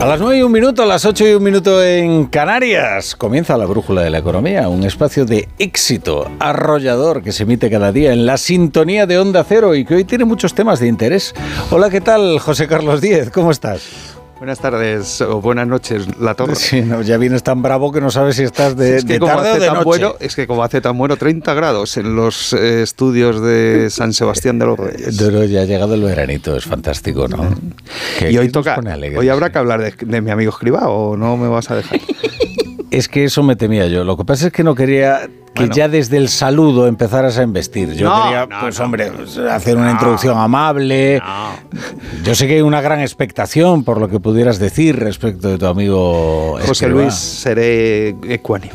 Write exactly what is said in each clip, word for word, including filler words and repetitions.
A las nueve y un minuto, a las ocho y un minuto en Canarias, comienza la Brújula de la Economía, un espacio de éxito arrollador que se emite cada día en la sintonía de Onda Cero y que hoy tiene muchos temas de interés. Hola, ¿qué tal, José Carlos Díez? ¿Cómo estás? Buenas tardes o buenas noches, La Torre. Sí, no, ya vienes tan bravo que no sabes si estás de, es que de como tarde hace o de tan noche. Bueno, es que como hace tan bueno, treinta grados en los eh, estudios de San Sebastián de los Reyes. Pero ya ha llegado el veranito, es fantástico, ¿no? Que, y hoy toca, alegre, hoy habrá sí. que hablar de, de mi amigo Escribá, ¿o no me vas a dejar? Es que eso me temía yo. Lo que pasa es que no quería que bueno. ya desde el saludo empezaras a embestir. Yo no, quería, no, pues no, hombre, hacer una no, introducción amable. No. Yo sé que hay una gran expectación por lo que pudieras decir respecto de tu amigo José Escribá. Luis, seré ecuánime.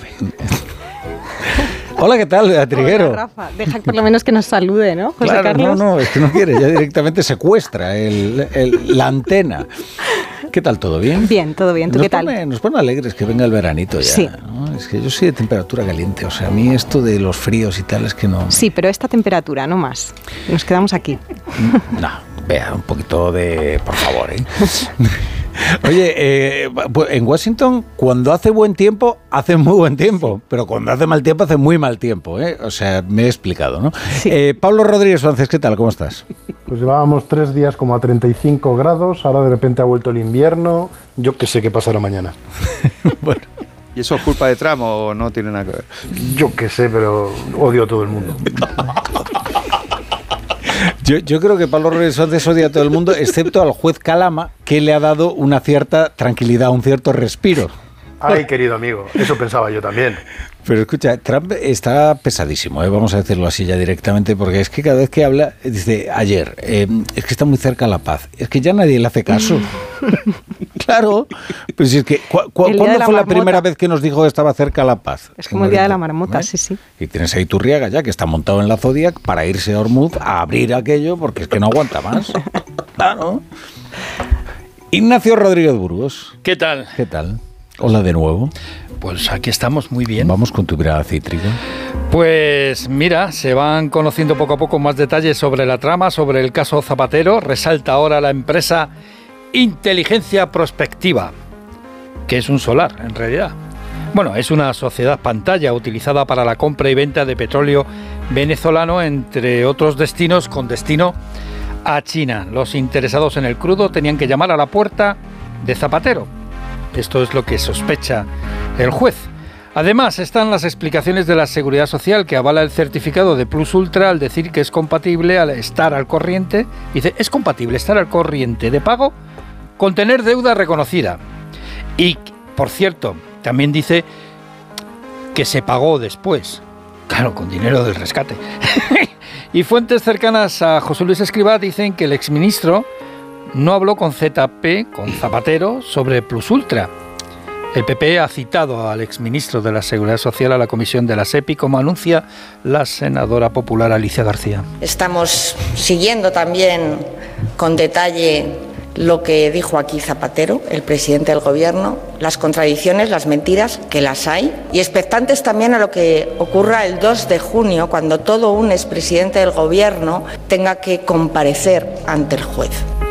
Hola, ¿qué tal, Beatriguero? Hola, Rafa. Deja por lo menos que nos salude, ¿no, José claro, Carlos? No, no, es que no quiere, ya directamente secuestra el, el, la antena. ¿Qué tal, todo bien? Bien, todo bien. ¿Tú nos qué tal? Pone, nos pone alegres que venga el veranito ya. Sí. ¿no? Es que yo soy de temperatura caliente, o sea, a mí esto de los fríos y tal es que no... Sí, pero esta temperatura, no más. Nos quedamos aquí. No, vea, un poquito de... por favor, ¿eh? Oye, eh, en Washington, cuando hace buen tiempo, hace muy buen tiempo, pero cuando hace mal tiempo, hace muy mal tiempo, ¿eh? O sea, me he explicado, ¿no? Sí. Eh, Pablo Rodríguez Suárez, ¿qué tal? ¿Cómo estás? Pues llevábamos tres días como a treinta y cinco grados, ahora de repente ha vuelto el invierno, yo qué sé qué pasará mañana. Bueno. ¿Y eso es culpa de Trump o no tiene nada que ver? Yo qué sé, pero odio a todo el mundo. Yo, yo creo que Pablo Rodríguez Suárez odia a todo el mundo, excepto al juez Calama, que le ha dado una cierta tranquilidad, un cierto respiro. Ay, querido amigo, eso pensaba yo también. Pero escucha, Trump está pesadísimo, ¿eh? Vamos a decirlo así ya directamente, porque es que cada vez que habla, dice, ayer, eh, es que está muy cerca la paz, es que ya nadie le hace caso. Claro, pues es que, ¿cu cu ¿cuándo la fue la marmota. primera vez que nos dijo que estaba cerca la paz? Es como el día de la marmota, ¿eh? sí, sí. Y tienes ahí Turriaga ya, que está montado en la Zodiac para irse a Ormuz a abrir aquello, porque es que no aguanta más. Claro. Ignacio Rodríguez Burgos. ¿Qué tal? ¿Qué tal? Hola de nuevo. Pues aquí estamos muy bien. Vamos con tu mirada cítrica. Pues mira, se van conociendo poco a poco más detalles sobre la trama, sobre el caso Zapatero. Resalta ahora la empresa Inteligencia Prospectiva, que es un solar en realidad. Bueno, es una sociedad pantalla utilizada para la compra y venta de petróleo venezolano, entre otros destinos, con destino a China. Los interesados en el crudo tenían que llamar a la puerta de Zapatero. Esto es lo que sospecha el juez. Además, están las explicaciones de la Seguridad Social, que avala el certificado de Plus Ultra al decir que es compatible al estar al corriente. Dice, es compatible estar al corriente de pago con tener deuda reconocida. Y, por cierto, también dice que se pagó después. Claro, con dinero del rescate. Y fuentes cercanas a José Luis Escribá dicen que el exministro no habló con Z P, con Zapatero, sobre Plus Ultra. El P P ha citado al exministro de la Seguridad Social a la comisión de la SEPI, como anuncia la senadora popular Alicia García. Estamos siguiendo también con detalle lo que dijo aquí Zapatero, el presidente del Gobierno, las contradicciones, las mentiras, que las hay, y expectantes también a lo que ocurra el dos de junio, cuando todo un expresidente del Gobierno tenga que comparecer ante el juez.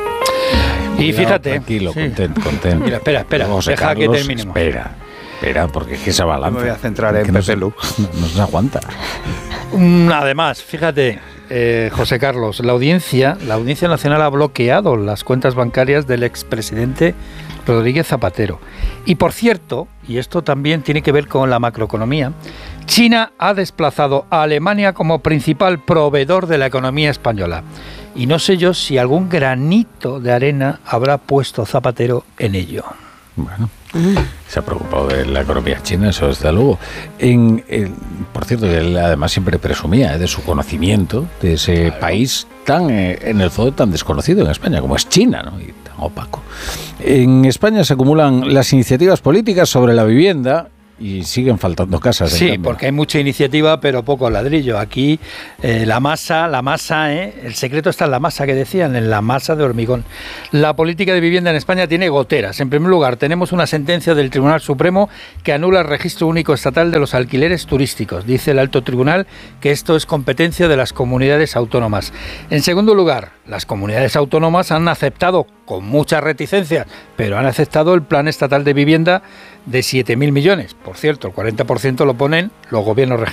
Y fíjate, tranquilo, sí. contento, contento. Mira, espera, espera, José deja Carlos, que terminemos. Espera, espera, porque es que esa balanza. Me voy a centrar en no Pepe Lu. No, no se aguanta. Además, fíjate, eh, José Carlos, la audiencia, la Audiencia Nacional ha bloqueado las cuentas bancarias del expresidente Rodríguez Zapatero. Y por cierto, y esto también tiene que ver con la macroeconomía, China ha desplazado a Alemania como principal proveedor de la economía española. Y no sé yo si algún granito de arena habrá puesto Zapatero en ello. Bueno, se ha preocupado de la economía china, eso desde luego. En, en, por cierto, él además siempre presumía eh, de su conocimiento de ese claro. país tan, eh, en el fondo, tan desconocido en España, como es China, ¿no? Y tan opaco. En España se acumulan las iniciativas políticas sobre la vivienda y siguen faltando casas. Sí, porque hay mucha iniciativa, pero poco ladrillo. Aquí eh, la masa, la masa, ¿eh? el secreto está en la masa que decían, en la masa de hormigón. La política de vivienda en España tiene goteras. En primer lugar, tenemos una sentencia del Tribunal Supremo que anula el registro único estatal de los alquileres turísticos. Dice el alto tribunal que esto es competencia de las comunidades autónomas. En segundo lugar, las comunidades autónomas han aceptado, con muchas reticencias, pero han aceptado el Plan Estatal de Vivienda de siete mil millones. Por cierto, el cuarenta por ciento lo ponen los gobiernos regionales.